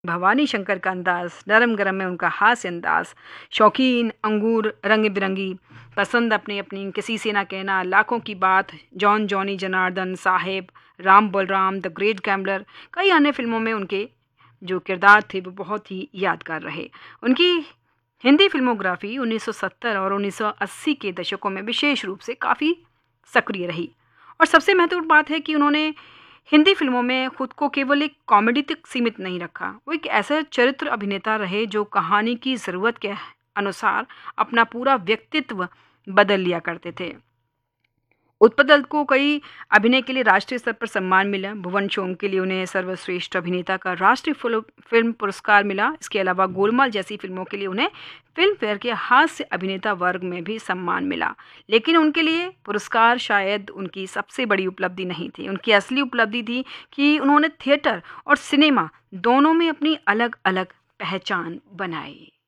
भवानी शंकर का अंदाज, नरम गरम में उनका हास्य अंदाज, शौकीन, अंगूर, रंग बिरंगी, पसंद अपनी अपनी, किसी से ना कहना, लाखों की बात, John Johnny Janardan, Saheb, Ram Balram, the great gambler, कई अन्य फिल्मों में उनके जो किरदार थे वो बहुत ही यादगार रहे। उनकी हिंदी फिल्मोग्राफी 1970 और 1980 के दशकों में विशेष रूप से काफ़ी सक्रिय रही, और सबसे महत्वपूर्ण बात है कि उन्होंने हिंदी फिल्मों में खुद को केवल एक कॉमेडी तक सीमित नहीं रखा। वो एक ऐसा चरित्र अभिनेता रहे जो कहानी की ज़रूरत के अनुसार अपना पूरा व्यक्तित्व बदल लिया करते थे। उत्पल दत्त को कई अभिनय के लिए राष्ट्रीय स्तर पर सम्मान मिला। भुवन शोम के लिए उन्हें सर्वश्रेष्ठ अभिनेता का राष्ट्रीय फिल्म पुरस्कार मिला। इसके अलावा गोलमाल जैसी फिल्मों के लिए उन्हें फिल्म फेयर के हास्य अभिनेता वर्ग में भी सम्मान मिला। लेकिन उनके लिए पुरस्कार शायद उनकी सबसे बड़ी उपलब्धि नहीं थी। उनकी असली उपलब्धि थी कि उन्होंने थिएटर और सिनेमा दोनों में अपनी अलग अलग पहचान बनाई।